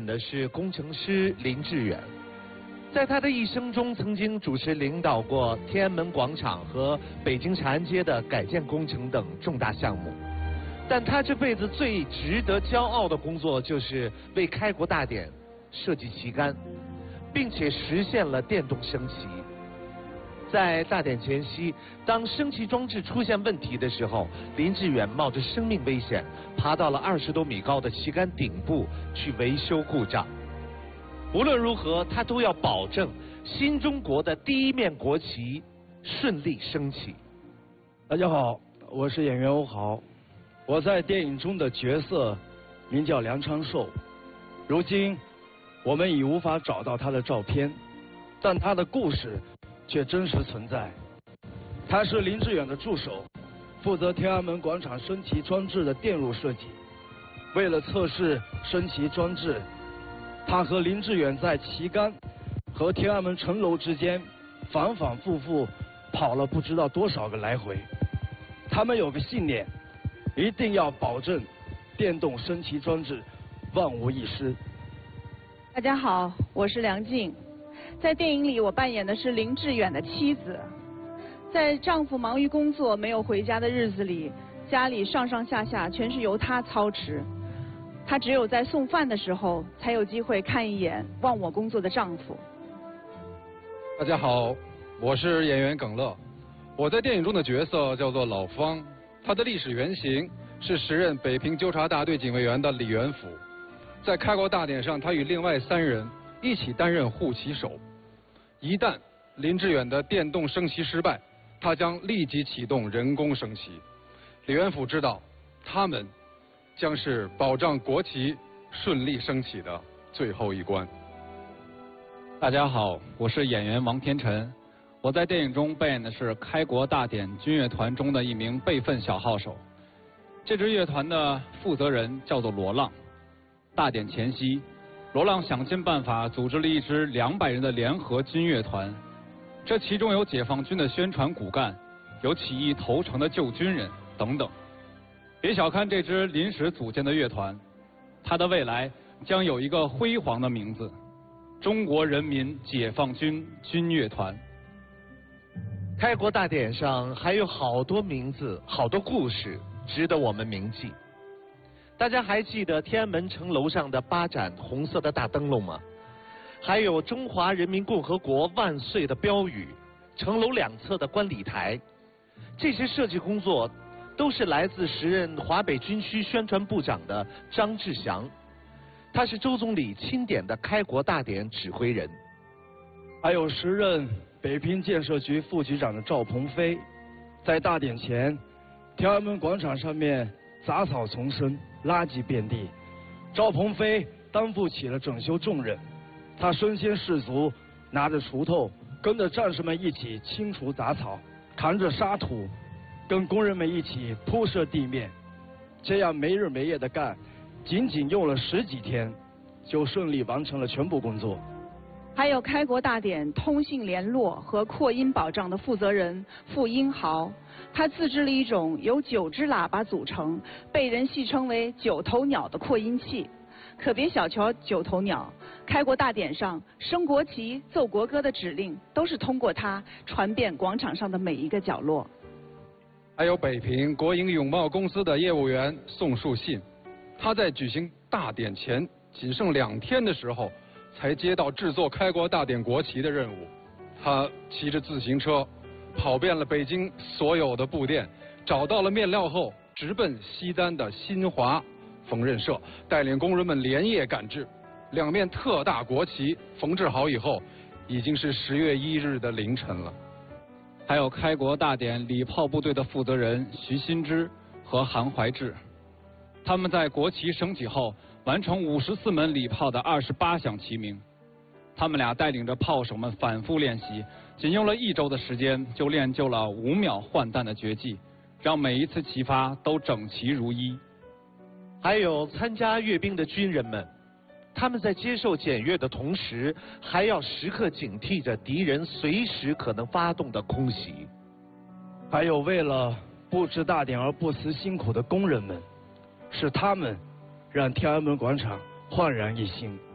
的是工程师林志远。在他的一生中，曾经主持领导过天安门广场和北京长安街的改建工程等重大项目。但他这辈子最值得骄傲的工作，就是为开国大典设计旗杆，并且实现了电动升旗。在大典前夕，当升旗装置出现问题的时候，林志远冒着生命危险，爬到了20多米高的旗杆顶部去维修故障。无论如何，他都要保证新中国的第一面国旗顺利升起。 大家好，我是演员欧豪，我在电影中的角色名叫梁昌寿。如今我们已无法找到他的照片，但他的故事却真实存在。他是林志远的助手，负责天安门广场升旗装置的电路设计。为了测试升旗装置，他和林志远在旗杆和天安门城楼之间反反复复跑了不知道多少个来回。他们有个信念，一定要保证电动升旗装置万无一失。 大家好，我是梁静。在电影里，我扮演的是林志远的妻子。在丈夫忙于工作没有回家的日子里，家里上上下下全是由他操持。她只有在送饭的时候，才有机会看一眼忘我工作的丈夫。 大家好，我是演员耿乐。我在电影中的角色叫做老方，他的历史原型是时任北平纠察大队警卫员的李元甫。在开国大典上，他与另外3人一起担任护旗手。一旦林志远的电动升旗失败，他将立即启动人工升旗。李元甫知道，他们将是保障国旗顺利升起的最后一关。 大家好，我是演员王天辰。我在电影中扮演的是开国大典军乐团中的一名备份小号手。这支乐团的负责人叫做罗浪。大典前夕，罗浪想尽办法组织了一支200人的联合军乐团，这其中有解放军的宣传骨干，有起义投诚的旧军人等等。别小看这支临时组建的乐团，它的未来将有一个辉煌的名字——中国人民解放军军乐团。 开国大典上还有好多名字、好多故事值得我们铭记。大家还记得天安门城楼上的8盏红色的大灯笼吗？还有中华人民共和国万岁的标语，城楼2侧的观礼台。这些设计工作都是来自时任华北军区宣传部长的张志祥，他是周总理钦点的开国大典指挥人。 还有时任北平建设局副局长的赵鹏飞。在大典前，天安门广场上面杂草丛生，垃圾遍地，赵鹏飞担负起了整修重任。他身先士卒，拿着锄头，跟着战士们一起清除杂草，扛着沙土，跟工人们一起铺设地面。这样没日没夜的干，仅仅用了10几天，就顺利完成了全部工作。 还有开国大典通信联络和扩音保障的负责人傅英豪，他自制了一种由9只喇叭组成，被人戏称为9头鸟的扩音器。可别小瞧9头鸟，开国大典上升国旗、奏国歌的指令都是通过它传遍广场上的每一个角落。 还有北平国营永茂公司的业务员宋树信，他在举行大典前仅剩2天的时候，才接到制作开国大典国旗的任务。他骑着自行车，跑遍了北京所有的布店，找到了面料后，直奔西单的新华缝纫社，带领工人们连夜赶制。2面特大国旗缝制好以后，已经是10月1日的凌晨了。 还有开国大典礼炮部队的负责人徐新之和韩怀志，他们在国旗升起后完成54门礼炮的28响齐鸣。他们俩带领着炮手们反复练习，仅用了1周的时间就练就了5秒换弹的绝技，让每一次齐发都整齐如一。 还有参加阅兵的军人们，他们在接受检阅的同时，还要时刻警惕着敌人随时可能发动的空袭。 还有为了布置大典而不辞辛苦的工人们，是他们让天安门广场焕然一新。